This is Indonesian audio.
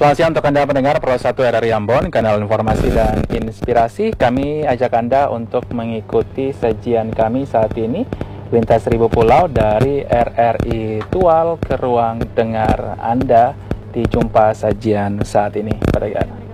Selamat siang untuk Anda pendengar Pro 1 RRI Ambon, kanal informasi dan inspirasi. Kami ajak Anda untuk mengikuti sajian kami saat ini, lintas 1000 pulau dari RRI Tual ke ruang dengar Anda di Jumpa Sajian saat ini. Pada